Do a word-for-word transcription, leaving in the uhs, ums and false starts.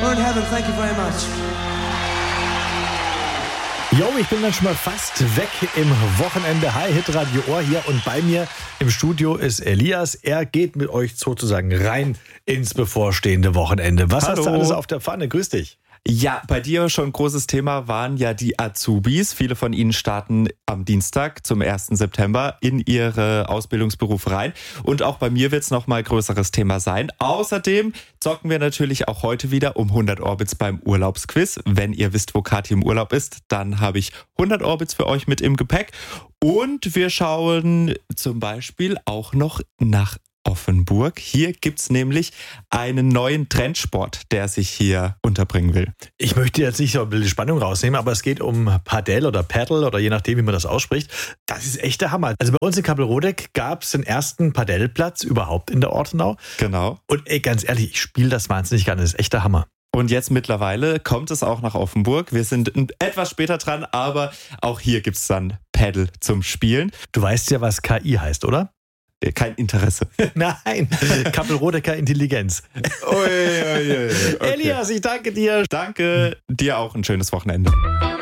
We're in heaven. Thank you very much. Jo, ich bin dann schon mal fast weg im Wochenende. Hi, Hitradio Ohr hier und bei mir im Studio ist Elias. Er geht mit euch sozusagen rein ins bevorstehende Wochenende. Was Hallo. hast du alles auf der Pfanne? Grüß dich. Ja, bei dir schon ein großes Thema waren ja die Azubis. Viele von ihnen starten am Dienstag zum ersten September in ihre Ausbildungsberufe rein. Und auch bei mir wird es nochmal größeres Thema sein. Außerdem zocken wir natürlich auch heute wieder um hundert Orbits beim Urlaubsquiz. Wenn ihr wisst, wo Kathi im Urlaub ist, dann habe ich hundert Orbits für euch mit im Gepäck. Und wir schauen zum Beispiel auch noch nach Offenburg. Hier gibt's nämlich einen neuen Trendsport, der sich hier unterbringen will. Ich möchte jetzt nicht so ein bisschen Spannung rausnehmen, aber es geht um Padel oder Paddle oder je nachdem, wie man das ausspricht. Das ist echt der Hammer. Also bei uns in Kappelrodeck gab es den ersten Padelplatz überhaupt in der Ortenau. Genau. Und ey, ganz ehrlich, ich spiele das wahnsinnig gerne. Das ist echt der Hammer. Und jetzt mittlerweile kommt es auch nach Offenburg. Wir sind etwas später dran, aber auch hier gibt's dann Paddle zum Spielen. Du weißt ja, was K I heißt, oder? Kein Interesse. Nein, Kappelrodecker Intelligenz. Ui, ui, ui. Okay. Elias, ich danke dir. Danke, dir auch ein schönes Wochenende.